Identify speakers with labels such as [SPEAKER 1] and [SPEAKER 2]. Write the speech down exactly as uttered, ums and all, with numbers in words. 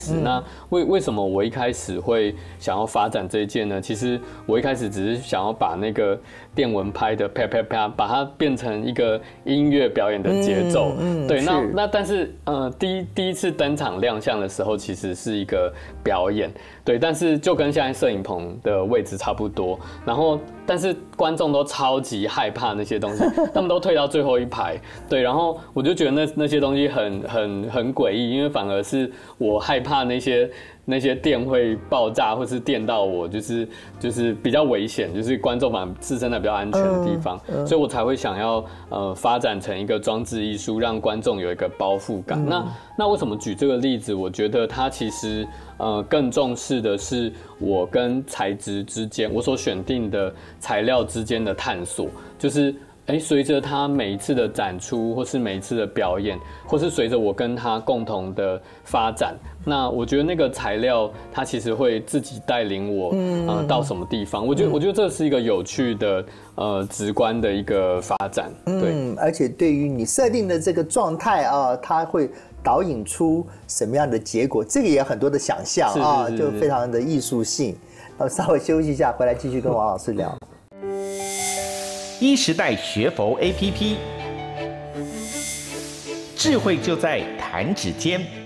[SPEAKER 1] 嗯、那为为什么我一开始会想要发展这一件呢？其实我一开始只是想要把那个电蚊拍的啪啪啪，把它变成一个音乐表演的节奏。嗯，嗯对，那那但是呃，第一第一次登场亮相的时候，其实是一个表演，对，但是就跟现在摄影棚的位置差不多。然后，但是观众都超级害怕那些东西，他们都退到最后一排。对，然后我就觉得那那些东西很很很诡异，因为反而是我害怕。怕那些那些电会爆炸，或是电到我，就是就是比较危险，就是观众反而置身在比较安全的地方，嗯嗯、所以我才会想要呃发展成一个装置艺术，让观众有一个包覆感。嗯、那那为什么举这个例子？我觉得它其实呃更重视的是我跟材质之间，我所选定的材料之间的探索，就是。哎，随着他每一次的展出，或是每一次的表演，或是随着我跟他共同的发展，那我觉得那个材料它其实会自己带领我，嗯、呃，到什么地方？我觉得，我觉得这是一个有趣的，呃，直观的一个发展。对，
[SPEAKER 2] 嗯，而且对于你设定的这个状态啊，它会导引出什么样的结果？这个也有很多的想象啊，是是是是就非常的艺术性。那稍微休息一下，回来继续跟王老师聊。
[SPEAKER 3] 一时代学佛 A P P， 智慧就在弹指间。